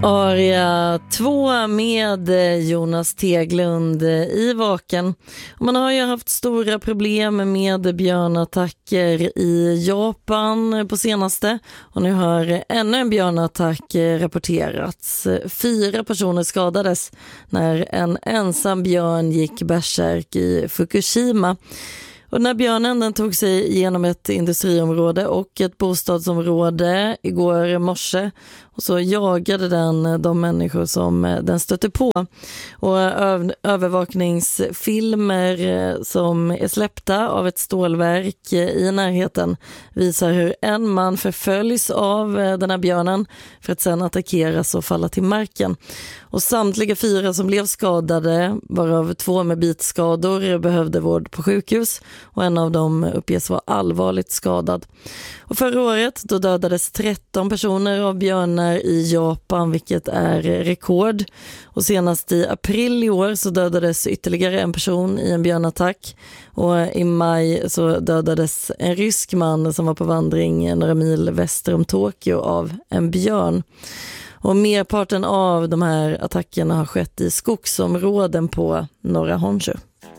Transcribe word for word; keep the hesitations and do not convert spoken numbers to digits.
Aria två med Jonas Teglund i Vaken. Man har ju haft stora problem med björnattacker i Japan på senaste, och nu har ännu en björnattack rapporterats. Fyra personer skadades när en ensam björn gick bärsärk i Fukushima. Och när björnen den tog sig igenom ett industriområde och ett bostadsområde igår morse, och så jagade den de människor som den stötte på. Och övervakningsfilmer som är släppta av ett stålverk i närheten visar hur en man förföljs av den här björnen för att sedan attackeras och falla till marken. Och samtliga fyra som blev skadade, varav två med bitskador, behövde vård på sjukhus, och en av dem uppges vara allvarligt skadad. Och förra året då dödades tretton personer av björnar i Japan, vilket är rekord. Och senast i april i år så dödades ytterligare en person i en björnattack. Och i maj så dödades en rysk man som var på vandring några mil väster om Tokyo av en björn. Och merparten av de här attackerna har skett i skogsområden på norra Honshu.